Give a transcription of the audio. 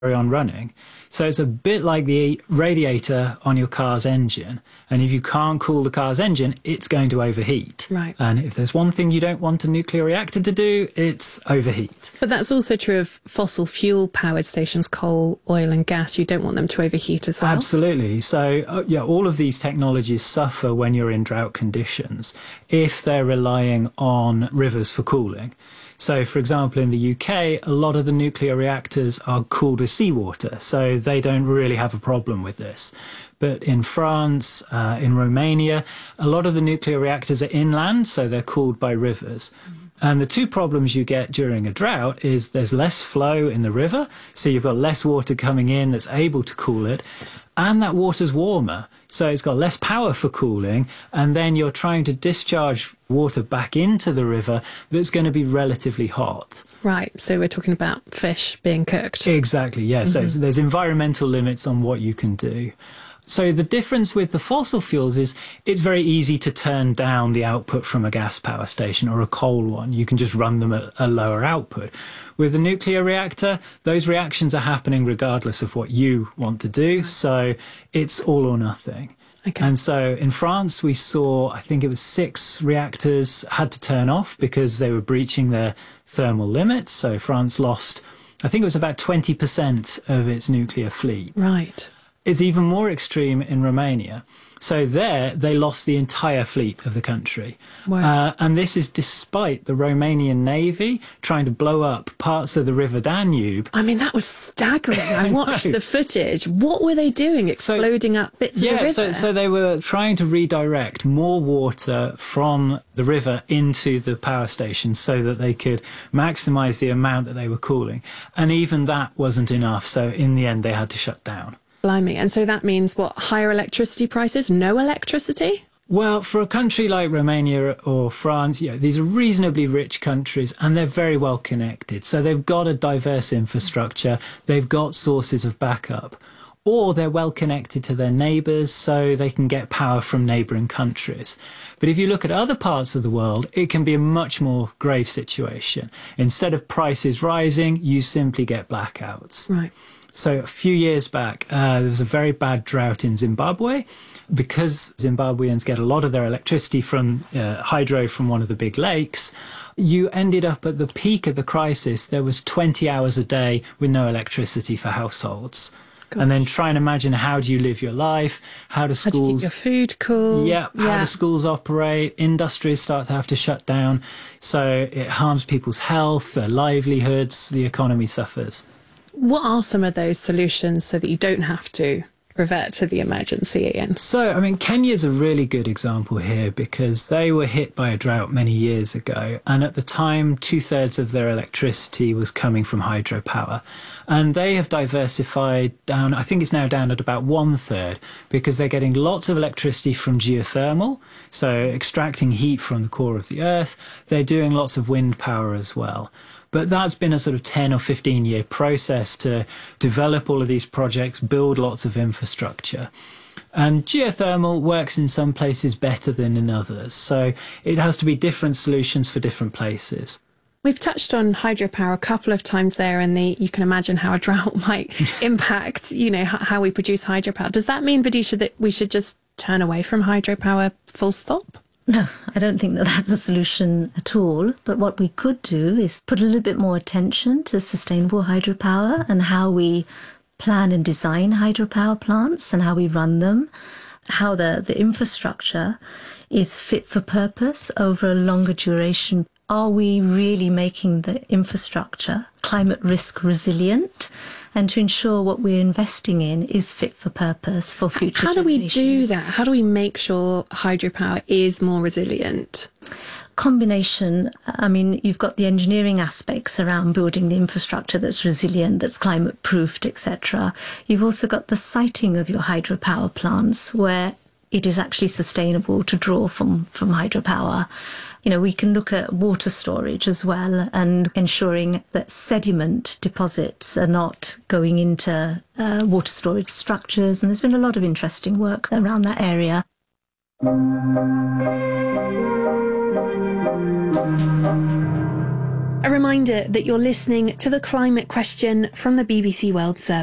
carry on running. So it's a bit like the radiator on your car's engine. And if you can't cool the car's engine, it's going to overheat. Right. And if there's one thing you don't want a nuclear reactor to do, it's overheat. But that's also true of fossil fuel powered stations, coal, oil and gas. You don't want them to overheat as well. Absolutely. So, yeah, all of these technologies suffer when you're in drought conditions if they're relying on rivers for cooling. So, for example, in the UK, a lot of the nuclear reactors are cooled with seawater, so they don't really have a problem with this. But in France, in Romania, a lot of the nuclear reactors are inland, so they're cooled by rivers. And the two problems you get during a drought is there's less flow in the river, so you've got less water coming in that's able to cool it, and that water's warmer, so it's got less power for cooling, and then you're trying to discharge water back into the river that's going to be relatively hot. Right, so we're talking about fish being cooked. Exactly, yes. So there's environmental limits on what you can do. So the difference with the fossil fuels is it's very easy to turn down the output from a gas power station or a coal one. You can just run them at a lower output. With a nuclear reactor, those reactions are happening regardless of what you want to do. So it's all or nothing. Okay. And so in France, we saw, I think it was 6 reactors had to turn off because they were breaching their thermal limits. So France lost, I think it was about 20% of its nuclear fleet. Right. It's even more extreme in Romania. So there, they lost the entire fleet of the country. Wow. And this is despite the Romanian Navy trying to blow up parts of the River Danube. I mean, that was staggering. I watched the footage. What were they doing? Exploding up bits of the river? So they were trying to redirect more water from the river into the power station so that they could maximise the amount that they were cooling. And even that wasn't enough. So in the end, they had to shut down. Blimey. And so that means what? Higher electricity prices? No electricity? Well, for a country like Romania or France, these are reasonably rich countries and they're very well connected. So they've got a diverse infrastructure, they've got sources of backup, or they're well connected to their neighbours so they can get power from neighbouring countries. But if you look at other parts of the world, it can be a much more grave situation. Instead of prices rising, you simply get blackouts. Right. So a few years back, there was a very bad drought in Zimbabwe. Because Zimbabweans get a lot of their electricity from hydro from one of the big lakes, you ended up at the peak of the crisis, there was 20 hours a day with no electricity for households. Gosh. And then try and imagine, how do you live your life? How do schools... How do you keep your food cool? Yeah, how do schools operate? Industries start to have to shut down. So it harms people's health, their livelihoods, the economy suffers. What are some of those solutions so that you don't have to revert to the emergency, Ian? So, I mean, Kenya's a really good example here because they were hit by a drought many years ago. And at the time, 2/3 of their electricity was coming from hydropower. And they have diversified down, I think it's now down at about 1/3 because they're getting lots of electricity from geothermal. So extracting heat from the core of the earth. They're doing lots of wind power as well. But that's been a sort of 10 or 15 year process to develop all of these projects, build lots of infrastructure. And geothermal works in some places better than in others. So it has to be different solutions for different places. We've touched on hydropower a couple of times there, and you can imagine how a drought might impact, how we produce hydropower. Does that mean, Vidisha, that we should just turn away from hydropower full stop? No, I don't think that that's a solution at all. But what we could do is put a little bit more attention to sustainable hydropower and how we plan and design hydropower plants and how we run them, how the infrastructure is fit for purpose over a longer duration. Are we really making the infrastructure climate risk resilient? And to ensure what we're investing in is fit for purpose for future generations. How do we do that? How do we make sure hydropower is more resilient? Combination, I mean, you've got the engineering aspects around building the infrastructure that's resilient, that's climate proofed, etc. You've also got the siting of your hydropower plants where it is actually sustainable to draw from hydropower. We can look at water storage as well and ensuring that sediment deposits are not going into water storage structures. And there's been a lot of interesting work around that area. A reminder that you're listening to The Climate Question from the BBC World Service.